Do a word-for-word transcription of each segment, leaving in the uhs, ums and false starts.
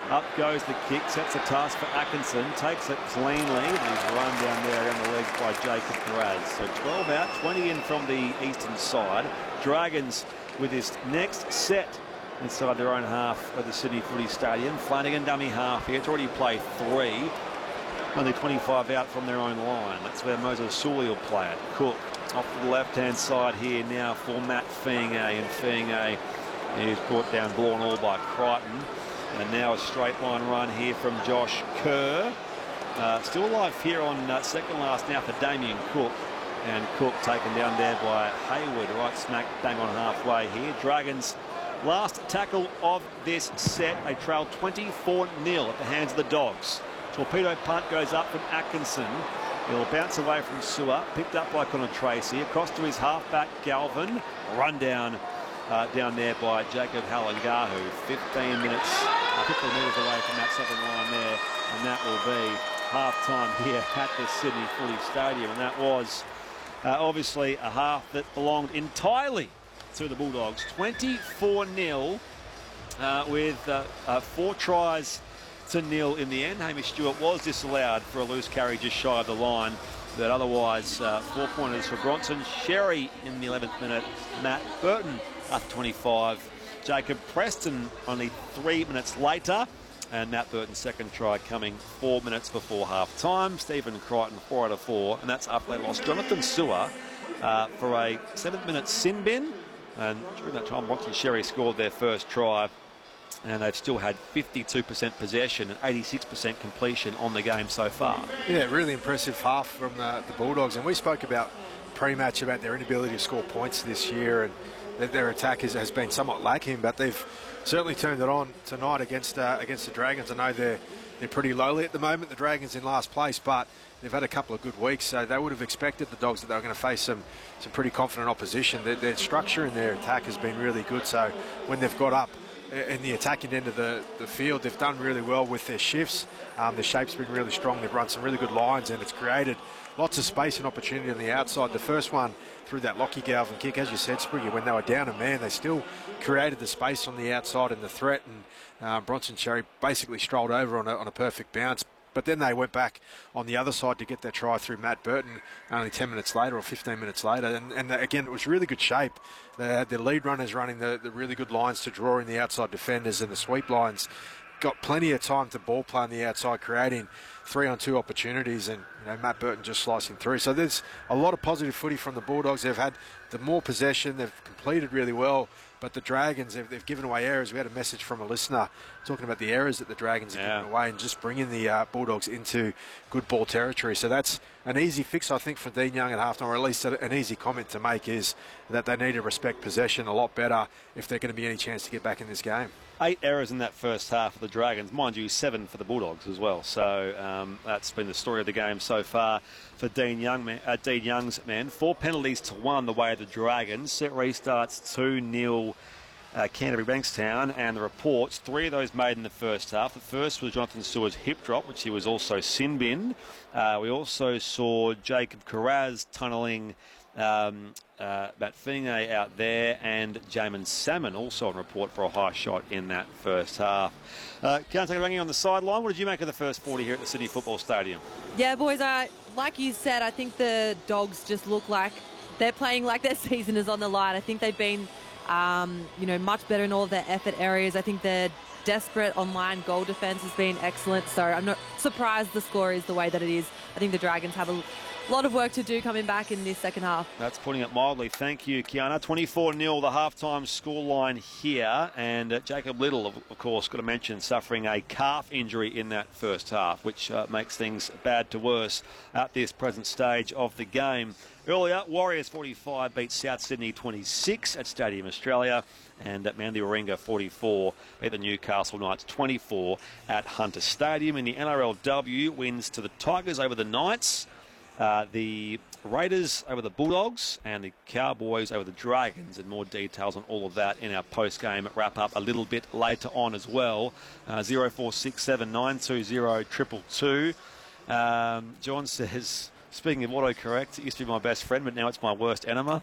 Up goes the kick, sets the task for Atkinson, takes it cleanly, and he's run down there around the legs by Jacob Perez. So twelve out, twenty in from the eastern side. Dragons with this next set inside their own half of the Sydney Footy Stadium. Flanagan dummy half here. It's already played three. Only twenty-five out from their own line. That's where Moses Sully will play it. Cook off to the left-hand side here now for Matt Fienge. And Fienge is brought down ball and all by Crichton. And now a straight line run here from Josh Kerr. Uh, still alive here on uh, second last now for Damien Cook. And Cook taken down there by Hayward, right smack bang on halfway here. Dragons last tackle of this set. They trail twenty-four nil at the hands of the Dogs. Torpedo punt goes up from Atkinson. He'll bounce away from Sewer. Picked up by Connor Tracy. Across to his halfback Galvin. Run down uh, down there by Jacob Halangahu. fifteen minutes, uh, fifteen metres away from that second line there. And that will be half-time here at the Sydney Footy Stadium. And that was uh, obviously a half that belonged entirely to the Bulldogs. twenty-four nil uh, with uh, uh, four tries to nil in the end. Hamish Stewart was disallowed for a loose carry just shy of the line, but otherwise uh, four pointers for Bronson Xerri in the eleventh minute. Matt Burton up twenty-five. Jacob Preston only three minutes later, and Matt Burton's second try coming four minutes before half time. Stephen Crichton four out of four, and that's after they lost Jonathan Sewer uh, for a seventh minute sin bin, and during that time Bronson Xerri scored their first try. And they've still had fifty-two percent possession and eighty-six percent completion on the game so far. Yeah, really impressive half from the, the Bulldogs. And we spoke about pre-match about their inability to score points this year, and that their attack has, has been somewhat lacking. But they've certainly turned it on tonight against uh, against the Dragons. I know they're they're pretty lowly at the moment. The Dragons in last place, but they've had a couple of good weeks, so they would have expected the Dogs that they were going to face some some pretty confident opposition. Their, their structure in their attack has been really good. So when they've got up in the attacking end of the, the field, they've done really well with their shifts. Um, the shape's been really strong. They've run some really good lines, and it's created lots of space and opportunity on the outside. The first one through that Lockie Galvin kick, as you said, Spriggy, when they were down a man, they still created the space on the outside and the threat, and uh, Bronson Xerri basically strolled over on a, on a perfect bounce. But then they went back on the other side to get their try through Matt Burton only ten minutes later or fifteen minutes later. And, and again, it was really good shape. They had the lead runners running the, the really good lines to draw in the outside defenders, and the sweep lines got plenty of time to ball play on the outside, creating three on two opportunities, and you know, Matt Burton just slicing through. So there's a lot of positive footy from the Bulldogs. They've had the more possession, they've completed really well, but the Dragons, they've, they've given away errors. We had a message from a listener talking about the errors that the Dragons have yeah. given away, and just bringing the uh, Bulldogs into good ball territory. So that's an easy fix, I think, for Dean Young at halftime, or at least an easy comment to make, is that they need to respect possession a lot better if they're going to be any chance to get back in this game. Eight errors in that first half for the Dragons. Mind you, seven for the Bulldogs as well. So um, that's been the story of the game so far for Dean, Young, uh, Dean Young's men. Four penalties to one the way of the Dragons. Set restarts two nil uh, Canterbury Bankstown, and the reports, three of those made in the first half. The first was Jonathan Sewer's hip drop, which he was also sin binned. Uh, we also saw Jacob Carraz tunnelling Um, uh, Matt Fienge out there, and Jamin Salmon also on report for a high shot in that first half. Uh, Can't take a on the sideline. What did you make of the first forty here at the Sydney Football Stadium? Yeah, boys, uh, like you said, I think the Dogs just look like they're playing like their season is on the line. I think they've been, um, you know, much better in all of their effort areas. I think their desperate online goal defence has been excellent, so I'm not surprised the score is the way that it is. I think the Dragons have a A lot of work to do coming back in this second half. That's putting it mildly. Thank you, Kiana. twenty-four nil, the halftime scoreline here. And uh, Jacob Little, of, of course, got to mention, suffering a calf injury in that first half, which uh, makes things bad to worse at this present stage of the game. Earlier, Warriors forty-five beat South Sydney twenty-six at Stadium Australia. And at Manly Warringah forty-four beat the Newcastle Knights twenty-four at Hunter Stadium. In the N R L W, wins to the Tigers over the Knights. Uh, the Raiders over the Bulldogs, and the Cowboys over the Dragons, and more details on all of that in our post-game wrap-up a little bit later on as well. Uh, zero four six seven nine two zero two two two. Um, John says, speaking of autocorrect, it used to be my best friend, but now it's my worst enema.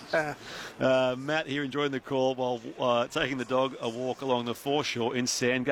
uh, Matt here enjoying the call while uh, taking the dog a walk along the foreshore in Sandgate.